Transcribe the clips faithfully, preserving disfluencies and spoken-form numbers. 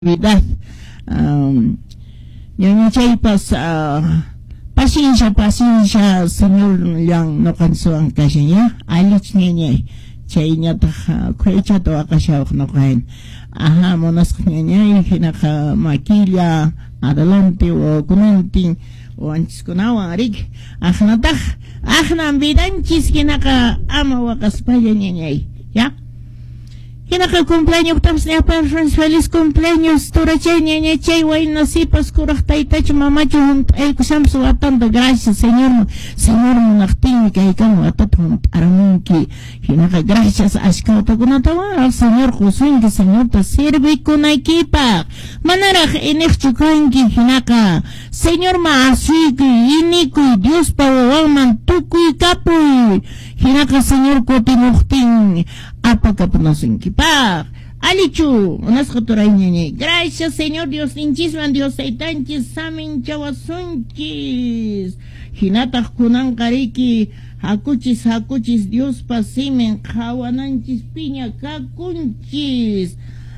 Navidad. Um, Ñañachaypas uh, paciencia, paciencia, señor yang no cansuan kashanya, alich ñañay, chay ñataq kuychata waqashawaq nuqayn. Aha, monas ñañay, hinaka maquilla, adelante o kunantin, o anchiskunawan rik, ajnataq, ajnan vidanchis hinaka ama waqaspalla ñañay, ya? Hinaka cumpleaños, feliz cumpleaños, turachay, ñaña, chay, guay, nasipas, curaj, taitacho, mamacho, el cusamsu, atando, gracias, señor, señor, monachtín, que hay como atato, aramunki, hinaka, gracias, ashkauta, kunatawa, señor, Josué, que señor, te sirve con equipa, manera, enechchukanki, hinaka, señor, maasuiki, iniku, Dios, pawaman, tukuy, kapuy, hinaka, señor, kotimuchtín, apakapunasunki, pa, alichu, unas ñañay. Gracias, Señor Dios, ninchisman, Dios, seitanchis, samin, chawasunchis. Hinataq kunanqariki, hakuchis, hakuchis, Dios pasimen, hawananchis, piña, kakunchis.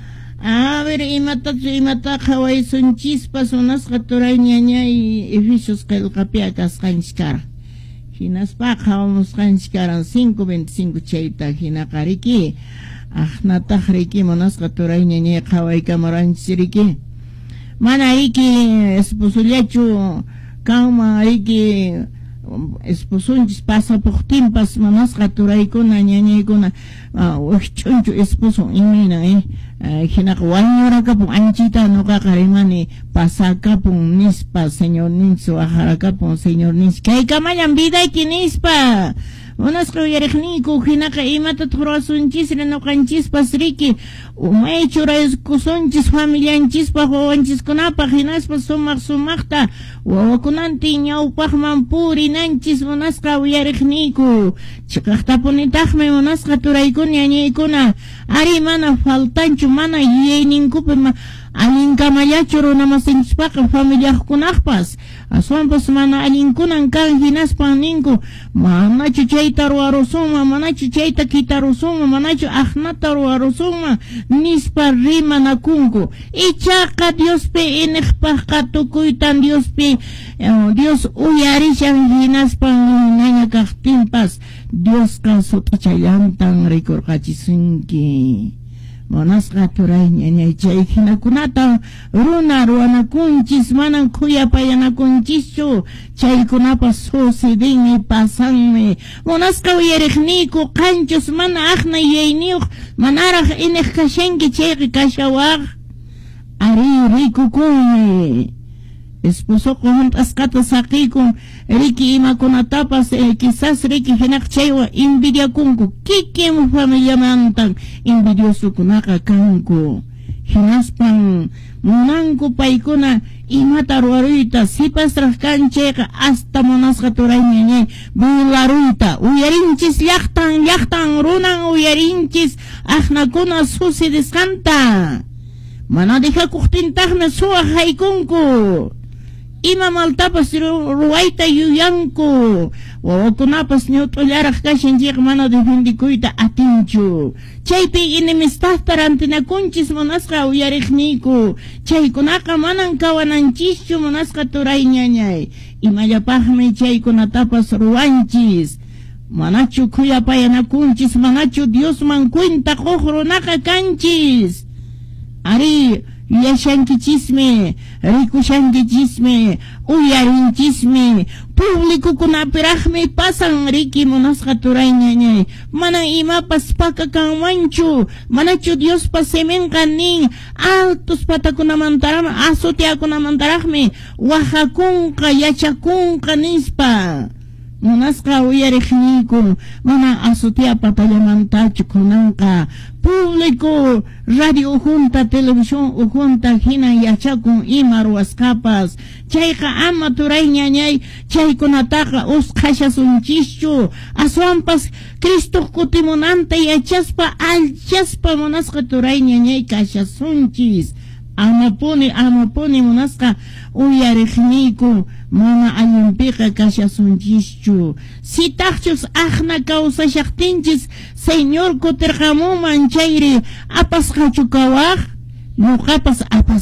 A ver, imata, imata, hawai sunchispas, unas ñañay, eficios kelkapia kaskanchkara. Hinaspa vamos kanchkaran cinco veinticinco chayta hinakariki ajnataq riki monasqa turay ñañay qhaway kamaranchis riki mana riki esposullachu kanman riki esposunchis pasapuqtinpas monasqa turaykuna ñañaykuna uch'unchu esposo imina eh hinaqa wañurakapun anchita nuqaqa rimani pasakapun nispa señor ninsu ajarakapun señor ninsu kaykamallan vidayki nispa unasqa uyariqniyku hinaqa imatataq ruwasunchis nuqanchispas riki umay churaykusunchis familianchispa wawanchiskunapaq hinaspas sumaq sumaqta wawakunantin ñawpaqman purinanchis munasqa uyariqniyku chiqaqtapunitaqmi munasqa turaykuna ñañaykuna ari mana faltanchu mana yuyayninkupi ma alinkamallachu runamasinchikpaqa familiaqkunaqpas aswanpas mana alinkunan kan hinaspan ninku manachu chayta ruwarusunman manachu chayta kitarusunman manachu ajnata ruwarusunman nispa rimanakunku ichaqa Diospi iniqpaqqa tukuytan Diospi Dios uyarishan hinaspan ñaña kaqtinpas Diosqa sutichayllantan rikurqachisunki monasqa turay ñañay chay hinakunata runa ruwanakunchis manan khuyapayanakunchischu chaykunapas susidinmi pasanmi monasqa uyariqniyku qanchus mana aqna yuyayniyuq manaraq iniq kashanki chayqa kashawaq ari rikukunmi esposo con ascata saqikum riki imakunatapas eh, quizás riki hinaq chaywa envidia kunku kikim familia mantan envidioso kunaqa kanku hinaspan munanku paykuna imata ruwaruyta sipastraq kanchayqa hasta munasqa turay ñañay bularuyta uyarinchis llaqtan llaqtan runan uyarinchis aqnakuna susidisqanta mana dijakuqtintaqmi suwaq haykunku ima maltapas ruwayta yuyanku wawakunapas ñawt'ullaraq kashanchik mana defendikuyta atinchu chaypi inimistaqta rantinakunchis munasqa uyariqniyku chaykunaqa manan kawananchischu munasqa turay ñañay imallapaqmi chaykunatapas ruwanchis manachu khuyapayanakunchis manachu Diosman cuenta quq runaqa kanchis ari yashankichismi, rikushankichismi, uyarinchismi, publikukunapiraqmi pasan riki munasqa turay ñañay, mana imapas paka kanmanchu, manachu Diospa semenqa nin, altos patakunamantaraqmi, asutiakunamantaraqmi, wahakunqa, yachakunqa nispa. Munasqa uyariqniyku mana asutia patallamantachu kunanqa público radio junta televisión junta hina yachakun ima ruwasqapas chayqa ama turay ñañay chaykunataqa usqhashasunchishchu aswanpas Cristo kutimunanta yachaspa alchaspa munasqa turay ñañay kashasunchis amapuni amapuni munasqa uyariqniyku mana allinpiqa kashasunchishchu sitaqchus aqna kawsashaqtinchis señor kutirqamuman chayri apasqachu kawaq Ñuqapas